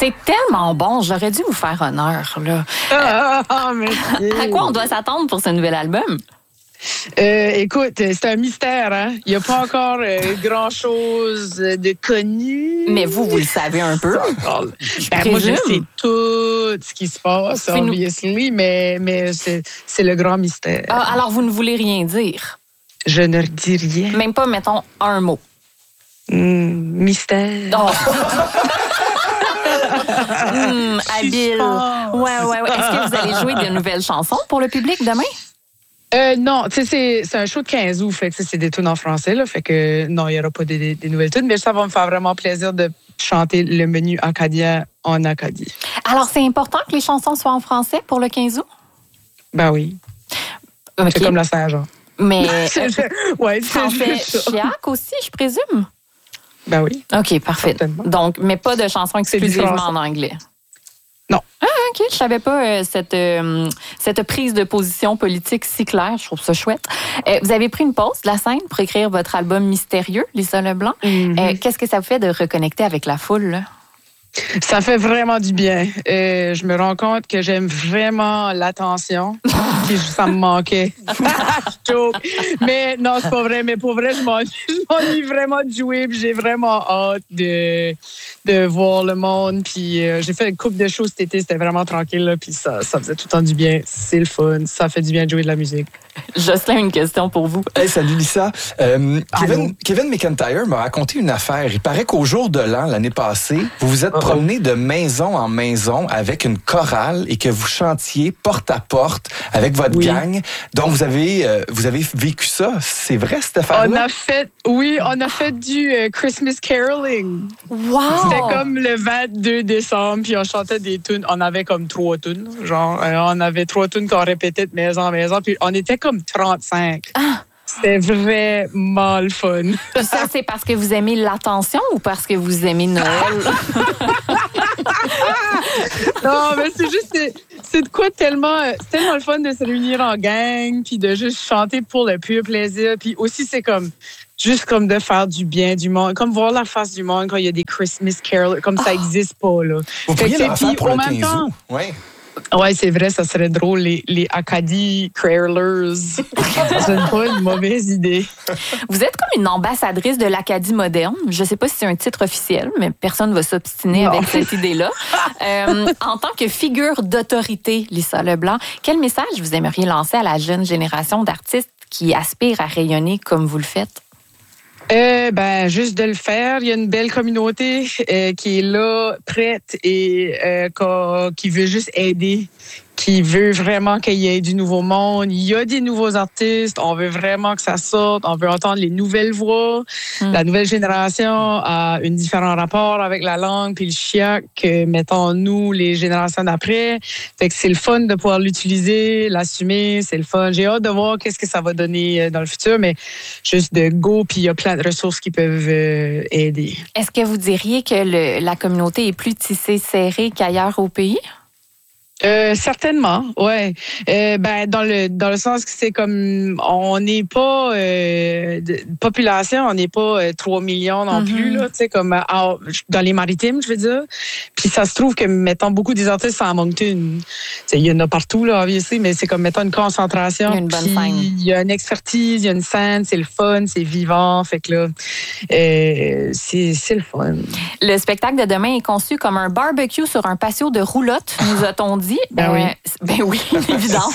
C'est tellement bon. J'aurais dû vous faire honneur, là. Merci. À quoi on doit s'attendre pour ce nouvel album? Écoute, c'est un mystère, hein? Il n'y a pas encore grand-chose de connu. Mais vous le savez un peu. Moi, je sais tout ce qui se passe, obviously, mais c'est le grand mystère. Ah, alors, vous ne voulez rien dire? Je ne dis rien. Même pas, mettons, un mot. Mystère. Oh. Habile. Ouais. Est-ce que vous allez jouer de nouvelles chansons pour le public demain? Non, tu sais, c'est un show de 15 août, fait que c'est des tunes en français, là, fait que non, il n'y aura pas des nouvelles tunes, mais ça va me faire vraiment plaisir de chanter le menu acadien en Acadie. Alors, c'est important que les chansons soient en français pour le 15 août? Ben oui. Okay. C'est comme la Saint-Jean. Mais ouais, français chiac aussi, je présume? Ben oui. OK, parfait. Certainement. Donc, mais pas de chansons exclusivement en anglais? Non. Ah, OK. Je savais pas cette prise de position politique si claire. Je trouve ça chouette. Vous avez pris une pause de la scène pour écrire votre album mystérieux, Lisa Leblanc. Qu'est-ce que ça vous fait de reconnecter avec la foule, là? Ça fait vraiment du bien. Je me rends compte que j'aime vraiment l'attention. Puis ça me manquait. Mais non, c'est pas vrai. Mais pour vrai, je m'ennuie vraiment de jouer. Puis j'ai vraiment hâte de voir le monde. Puis j'ai fait une couple de shows cet été. C'était vraiment tranquille. Là, puis ça faisait tout le temps du bien. C'est le fun. Ça fait du bien de jouer de la musique. Jocelyn, une question pour vous. Hey, salut Lisa. Kevin McIntyre m'a raconté une affaire. Il paraît qu'au jour de l'an, l'année passée, vous vous êtes promené de maison en maison avec une chorale et que vous chantiez porte à porte avec votre gang. Donc, vous avez vécu ça. C'est vrai, cette affaire-là? On a fait du Christmas caroling. Wow! C'était comme le 22 décembre, puis on chantait des tunes. On avait comme 3 tunes. Genre, on avait 3 tunes qu'on répétait de maison en maison, puis on était comme 35. Ah! C'était vraiment le fun. Puis ça, c'est parce que vous aimez l'attention ou parce que vous aimez Noël? Non, mais c'est de quoi tellement le fun de se réunir en gang, puis de juste chanter pour le pur plaisir. Puis aussi, c'est comme juste comme de faire du bien du monde, comme voir la face du monde quand il y a des Christmas carols, comme ça n'existe pas, là. Vous pourriez le faire pour le 15 août. Oui. Ouais, c'est vrai, ça serait drôle, les Acadie Carolers. C'est pas une mauvaise idée. Vous êtes comme une ambassadrice de l'Acadie moderne. Je sais pas si c'est un titre officiel, mais personne ne va s'obstiner avec cette idée-là. En tant que figure d'autorité, Lisa Leblanc, quel message vous aimeriez lancer à la jeune génération d'artistes qui aspirent à rayonner comme vous le faites? Juste de le faire. Il y a une belle communauté qui est là, prête et qui veut juste aider, qui veut vraiment qu'il y ait du nouveau monde. Il y a des nouveaux artistes. On veut vraiment que ça sorte. On veut entendre les nouvelles voix. La nouvelle génération a un différent rapport avec la langue puis le chiac que, mettons, nous, les générations d'après. Fait que c'est le fun de pouvoir l'utiliser, l'assumer. C'est le fun. J'ai hâte de voir qu'est-ce que ça va donner dans le futur, mais juste de go, puis il y a plein de ressources qui peuvent aider. Est-ce que vous diriez que la communauté est plus tissée serrée qu'ailleurs au pays? Certainement, ouais. Dans le sens que c'est comme on n'est pas population, on n'est pas 3 millions non plus là, tu sais comme dans les maritimes, je veux dire. Puis ça se trouve que mettons beaucoup des artistes à Moncton, il y en a partout là, obviously, mais c'est comme mettons une concentration. Il y a une bonne scène. Il y a une expertise, il y a une scène, c'est le fun, c'est vivant, fait que là, c'est le fun. Le spectacle de demain est conçu comme un barbecue sur un patio de roulotte, nous a-t-on dit. Ben oui, évidemment.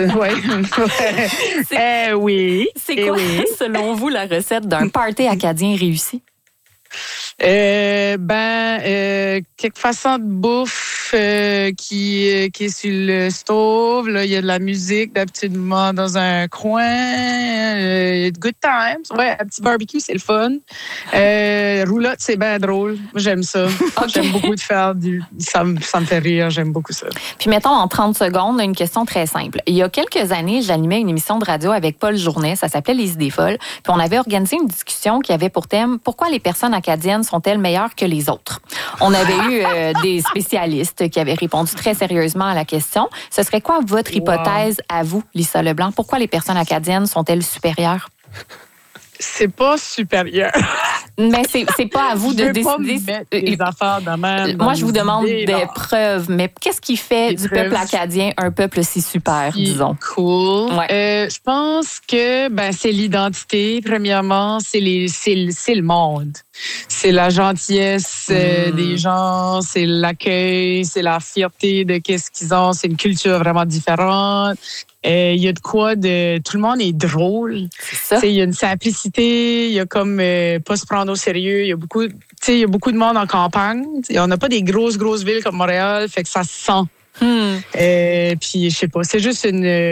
Oui. C'est quoi, selon vous, la recette d'un party acadien réussi? Quelque façon de bouffe qui est sur le stove. Là, il y a de la musique d'habituellement dans un coin. Good times. Ouais, un petit barbecue, c'est le fun. Roulotte, c'est bien drôle. Moi, j'aime ça. Okay. J'aime beaucoup de faire ça me fait rire. J'aime beaucoup ça. Puis mettons en 30 secondes, une question très simple. Il y a quelques années, j'animais une émission de radio avec Paul Journet. Ça s'appelait Les idées folles. Puis on avait organisé une discussion qui avait pour thème « Pourquoi les personnes acadiennes sont-elles meilleures que les autres? » On avait eu des spécialistes qui avaient répondu très sérieusement à la question. Ce serait quoi votre hypothèse à vous, Lisa Leblanc? Pourquoi les personnes acadiennes sont-elles supérieures? C'est pas supérieur. Mais c'est pas à vous de décider. Pas me mettre des affaires de même. Moi, je vous demande des preuves. Mais qu'est-ce qui fait du peuple acadien un peuple si super, disons? Cool. Ouais. Je pense que c'est l'identité, premièrement. C'est le monde. C'est la gentillesse des gens, c'est l'accueil, c'est la fierté de qu'est-ce qu'ils ont. C'est une culture vraiment différente. Il y a de quoi de... Tout le monde est drôle. C'est ça. Il y a une simplicité, il y a comme pas se prendre au sérieux. Il y a beaucoup de monde en campagne. On n'a pas des grosses villes comme Montréal, fait que ça se sent. Puis je sais pas, c'est juste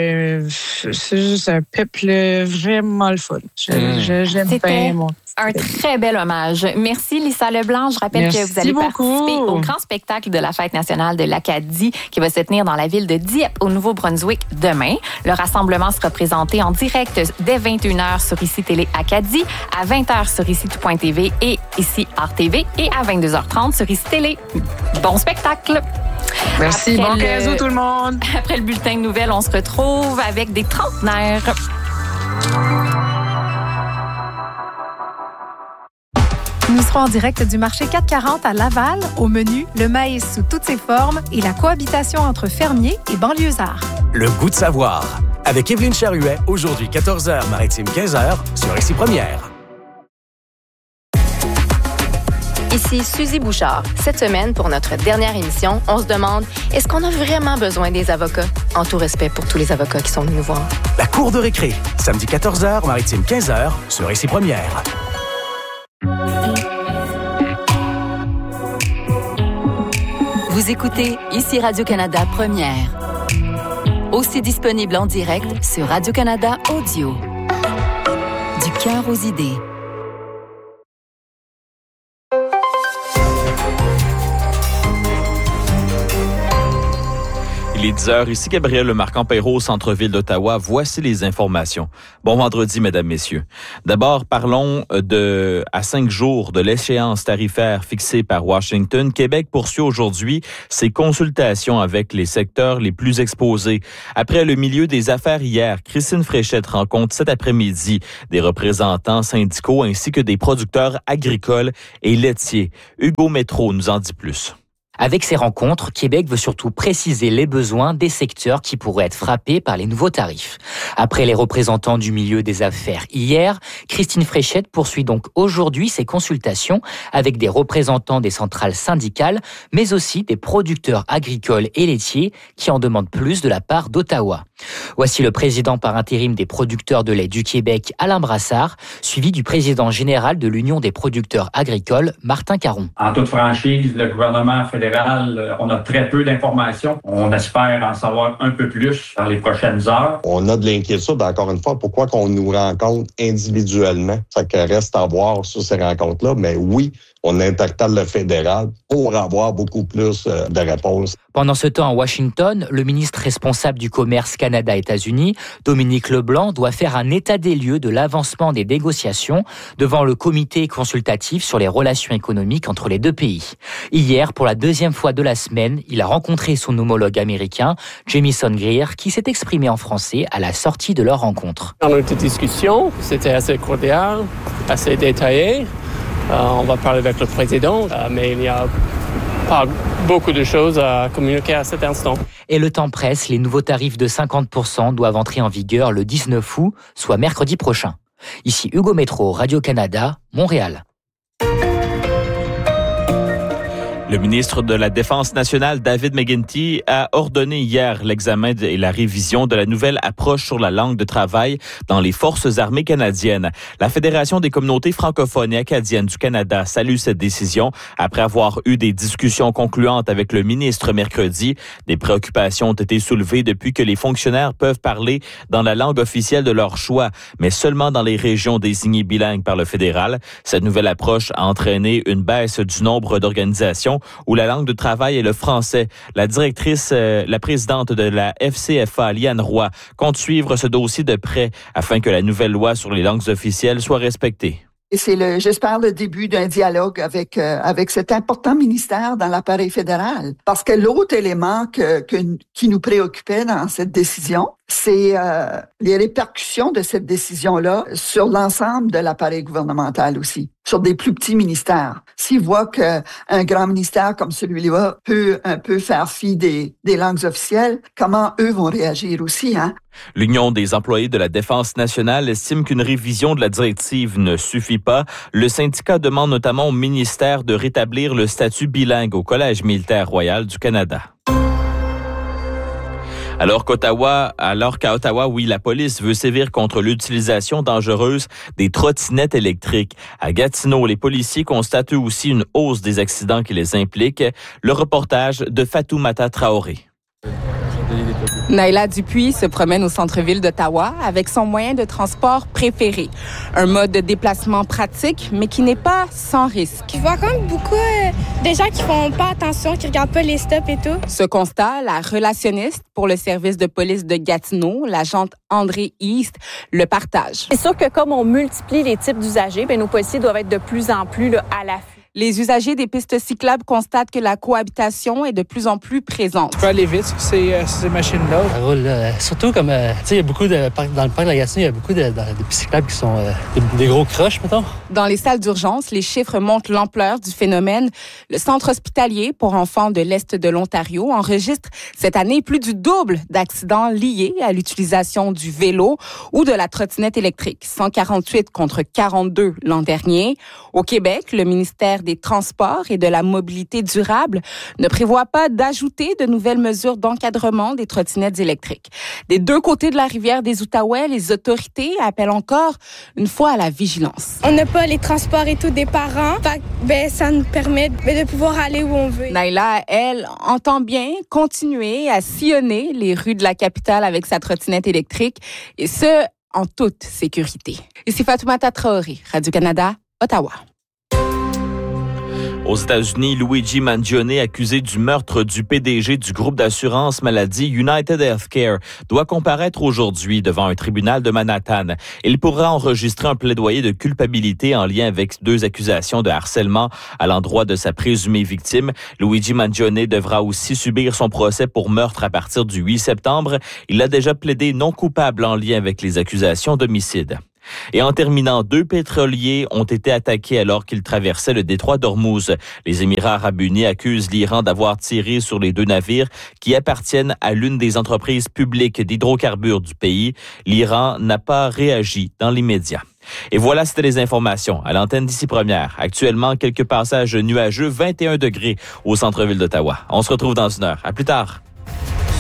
un peuple vraiment le fun. J'aime bien mon... Un très bel hommage. Merci, Lisa Leblanc. Je rappelle que vous allez participer au grand spectacle de la Fête nationale de l'Acadie qui va se tenir dans la ville de Dieppe, au Nouveau-Brunswick, demain. Le rassemblement sera présenté en direct dès 21h sur ICI Télé Acadie, à 20h sur ICI.tv et ICI RTV et à 22h30 sur ICI Télé. Bon spectacle! Merci. Bon 15 août, tout le monde! Après le bulletin de nouvelles, on se retrouve avec des trentenaires. Nous serons en direct du marché 440 à Laval. Au menu, le maïs sous toutes ses formes et la cohabitation entre fermiers et banlieusards. Le goût de savoir. Avec Évelyne Charuet, aujourd'hui 14h, Maritime 15h, sur ICI Première. Ici Suzy Bouchard. Cette semaine, pour notre dernière émission, on se demande, est-ce qu'on a vraiment besoin des avocats? En tout respect pour tous les avocats qui sont venus nous voir. La cour de récré, samedi 14h, Maritime 15h, sur ICI Première. Vous écoutez ICI Radio-Canada Première. Aussi disponible en direct sur Radio-Canada Audio. Du cœur aux idées. Il est 10h, ici Gabriel Lemarquand-Peyraud au centre-ville d'Ottawa. Voici les informations. Bon vendredi, mesdames, messieurs. D'abord, parlons à 5 jours de l'échéance tarifaire fixée par Washington. Québec poursuit aujourd'hui ses consultations avec les secteurs les plus exposés. Après le milieu des affaires hier, Christine Fréchette rencontre cet après-midi des représentants syndicaux ainsi que des producteurs agricoles et laitiers. Hugo Métro nous en dit plus. Avec ces rencontres, Québec veut surtout préciser les besoins des secteurs qui pourraient être frappés par les nouveaux tarifs. Après les représentants du milieu des affaires hier, Christine Fréchette poursuit donc aujourd'hui ses consultations avec des représentants des centrales syndicales, mais aussi des producteurs agricoles et laitiers qui en demandent plus de la part d'Ottawa. Voici le président par intérim des producteurs de lait du Québec, Alain Brassard, suivi du président général de l'Union des producteurs agricoles, Martin Caron. En toute franchise, le gouvernement fédéral, on a très peu d'informations. On espère en savoir un peu plus dans les prochaines heures. On a de l'inquiétude, encore une fois, pourquoi qu'on nous rencontre individuellement. Ça reste à voir sur ces rencontres-là, mais oui, on interpelle le fédéral pour avoir beaucoup plus de réponses. Pendant ce temps, à Washington, le ministre responsable du commerce Canada-États-Unis, Dominique Leblanc, doit faire un état des lieux de l'avancement des négociations devant le comité consultatif sur les relations économiques entre les deux pays. Hier, pour la deuxième fois de la semaine, il a rencontré son homologue américain, Jamieson Greer, qui s'est exprimé en français à la sortie de leur rencontre. On a eu une discussion, c'était assez cordial, assez détaillé. On va parler avec le président, mais il n'y a pas beaucoup de choses à communiquer à cet instant. Et le temps presse, les nouveaux tarifs de 50% doivent entrer en vigueur le 19 août, soit mercredi prochain. Ici Hugo Métro, Radio-Canada, Montréal. Le ministre de la Défense nationale, David McGuinty, a ordonné hier l'examen et la révision de la nouvelle approche sur la langue de travail dans les Forces armées canadiennes. La Fédération des communautés francophones et acadiennes du Canada salue cette décision après avoir eu des discussions concluantes avec le ministre mercredi. Des préoccupations ont été soulevées depuis que les fonctionnaires peuvent parler dans la langue officielle de leur choix, mais seulement dans les régions désignées bilingues par le fédéral. Cette nouvelle approche a entraîné une baisse du nombre d'organisations où la langue de travail est le français. La présidente de la FCFA, Liane Roy, compte suivre ce dossier de près afin que la nouvelle loi sur les langues officielles soit respectée. Et c'est j'espère, le début d'un dialogue avec cet important ministère dans l'appareil fédéral. Parce que l'autre élément qui nous préoccupait dans cette décision, c'est les répercussions de cette décision-là sur l'ensemble de l'appareil gouvernemental aussi, sur des plus petits ministères. S'ils voient qu'un grand ministère comme celui-là peut un peu faire fi des langues officielles, comment eux vont réagir aussi, hein? L'Union des employés de la Défense nationale estime qu'une révision de la directive ne suffit pas. Le syndicat demande notamment au ministère de rétablir le statut bilingue au Collège militaire royal du Canada. Alors qu'à Ottawa, oui, la police veut sévir contre l'utilisation dangereuse des trottinettes électriques. À Gatineau, les policiers constatent eux aussi une hausse des accidents qui les impliquent. Le reportage de Fatoumata Traoré. Naila Dupuis se promène au centre-ville d'Ottawa avec son moyen de transport préféré. Un mode de déplacement pratique, mais qui n'est pas sans risque. Je vois quand même beaucoup de gens qui font pas attention, qui regardent pas les stops et tout. Ce constat, la relationniste pour le service de police de Gatineau, l'agente André East, le partage. C'est sûr que comme on multiplie les types d'usagers, nos policiers doivent être de plus en plus à l'affût. Les usagers des pistes cyclables constatent que la cohabitation est de plus en plus présente. Tu peux aller vite sur ces machines-là. Ça roule, surtout comme, tu sais, il y a beaucoup dans le parc de la Gatineau, il y a beaucoup de pistes cyclables qui sont des gros croches, mettons. Dans les salles d'urgence, les chiffres montrent l'ampleur du phénomène. Le centre hospitalier pour enfants de l'Est de l'Ontario enregistre cette année plus du double d'accidents liés à l'utilisation du vélo ou de la trottinette électrique. 148 contre 42 l'an dernier. Au Québec, le ministère des Transports et de la Mobilité durable ne prévoit pas d'ajouter de nouvelles mesures d'encadrement des trottinettes électriques. Des deux côtés de la rivière des Outaouais, les autorités appellent encore une fois à la vigilance. On n'a pas les transports et tout des parents, ça nous permet de pouvoir aller où on veut. Naila, elle, entend bien continuer à sillonner les rues de la capitale avec sa trottinette électrique, et ce, en toute sécurité. Ici Fatoumata Traoré, Radio-Canada, Ottawa. Aux États-Unis, Luigi Mangione, accusé du meurtre du PDG du groupe d'assurance maladie United Healthcare, doit comparaître aujourd'hui devant un tribunal de Manhattan. Il pourra enregistrer un plaidoyer de culpabilité en lien avec 2 accusations de harcèlement à l'endroit de sa présumée victime. Luigi Mangione devra aussi subir son procès pour meurtre à partir du 8 septembre. Il a déjà plaidé non coupable en lien avec les accusations d'homicide. Et en terminant, 2 pétroliers ont été attaqués alors qu'ils traversaient le détroit d'Ormuz. Les Émirats arabes unis accusent l'Iran d'avoir tiré sur les 2 navires qui appartiennent à l'une des entreprises publiques d'hydrocarbures du pays. L'Iran n'a pas réagi dans l'immédiat. Et voilà, c'était les informations à l'antenne d'Ici Première. Actuellement, quelques passages nuageux, 21 degrés au centre-ville d'Ottawa. On se retrouve dans une heure. À plus tard.